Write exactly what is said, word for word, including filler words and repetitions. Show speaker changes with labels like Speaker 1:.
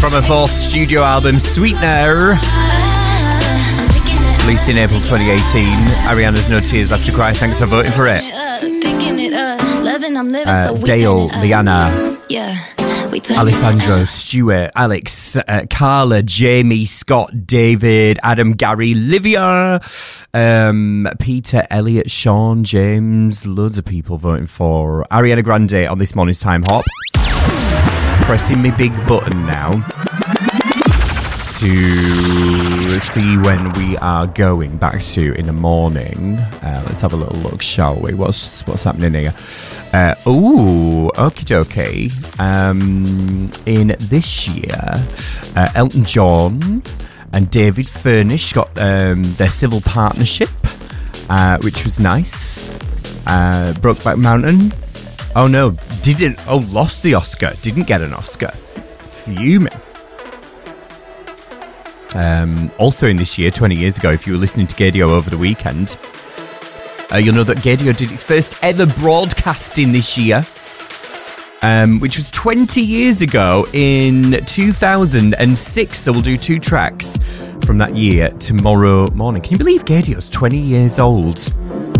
Speaker 1: From her fourth studio album, Sweetener, released in April twenty eighteen. Ariana's No Tears Left to Cry. Thanks for voting for it. Uh, Dale, Liana, Alessandro, Stuart, Alex, uh, Carla, Jamie, Scott, David, Adam, Gary, Livia, um, Peter, Elliot, Sean, James, loads of people voting for Ariana Grande on this morning's Time Hop. Pressing my big button now to see when we are going back to in the morning. Uh, let's have a little look, shall we? What's what's happening here? Uh, ooh, okie dokie. Um, in this year, uh, Elton John and David Furnish got um, their civil partnership, uh, which was nice. Uh, Brokeback Mountain. Oh no, didn't. Oh, lost the Oscar. Didn't get an Oscar. Fuming. Um, also in this year, twenty years ago, if you were listening to Gaydio over the weekend, uh, you'll know that Gaydio did its first ever broadcasting this year, um, which was twenty years ago in two thousand six. So we'll do two tracks from that year tomorrow morning. Can you believe Gaydio's twenty years old?